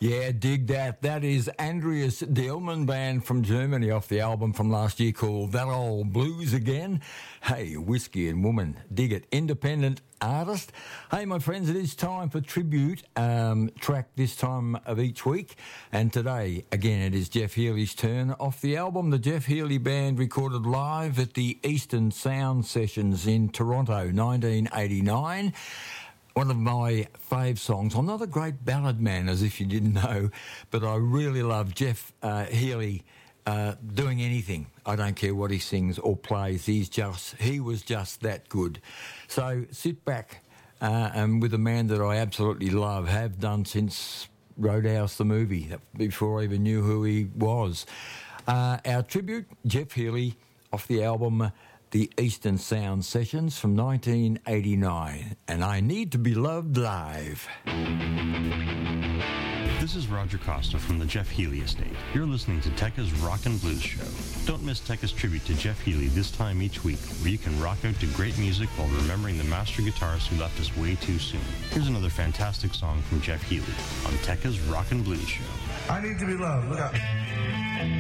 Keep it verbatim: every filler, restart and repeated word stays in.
Yeah, dig that. That is Andreas Dielman Band from Germany off the album from last year called That Old Blues Again. Hey, Whiskey and Woman, dig it. Independent artist. Hey, my friends, it is time for tribute um, track this time of each week. And today, again, it is Jeff Healey's turn off the album. The Jeff Healey Band recorded live at the Eastern Sound Sessions in Toronto, nineteen eighty-nine. One of my fave songs. I'm not a great ballad man, as if you didn't know, but I really love Jeff uh, Healey uh, doing anything. I don't care what he sings or plays. He's just, he was just that good. So sit back uh, and with a man that I absolutely love, have done since Roadhouse the movie, before I even knew who he was. Uh, our tribute, Jeff Healey, off the album The Eastern Sound Sessions from nineteen eighty-nine, and I Need to Be Loved Live. This is Roger Costa from the Jeff Healey Estate. You're listening to Tekka's Rock and Blues Show. Don't miss Tekka's tribute to Jeff Healey this time each week, where you can rock out to great music while remembering the master guitarist who left us way too soon. Here's another fantastic song from Jeff Healey on Tekka's Rock and Blues Show. I need to be loved. Look out.